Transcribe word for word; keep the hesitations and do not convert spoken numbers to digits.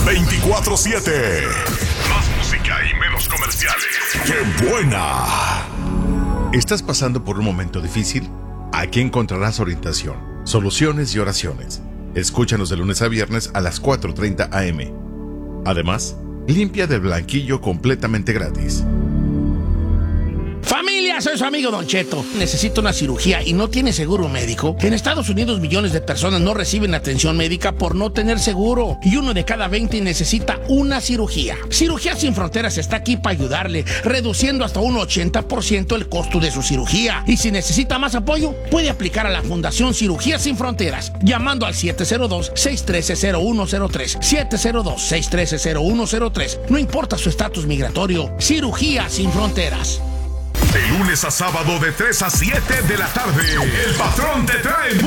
veinticuatro siete. Más música y menos comerciales. ¡Qué buena! ¿Estás pasando por un momento difícil? Aquí encontrarás orientación, soluciones y oraciones. Escúchanos de lunes a viernes a las cuatro treinta a eme. Además, limpia del blanquillo completamente gratis. Familia, soy su amigo Don Cheto. Necesito una cirugía y no tiene seguro médico. En Estados Unidos millones de personas no reciben atención médica por no tener seguro. Y uno de cada veinte necesita una cirugía. Cirugía Sin Fronteras está aquí para ayudarle, reduciendo hasta un ochenta por ciento el costo de su cirugía. Y si necesita más apoyo, puede aplicar a la Fundación Cirugía Sin Fronteras, llamando al siete cero dos, seis uno tres, cero uno cero tres. siete cero dos, seis uno tres, cero uno cero tres. No importa su estatus migratorio, Cirugía Sin Fronteras. De lunes a sábado de tres a siete de la tarde, el patrón te trae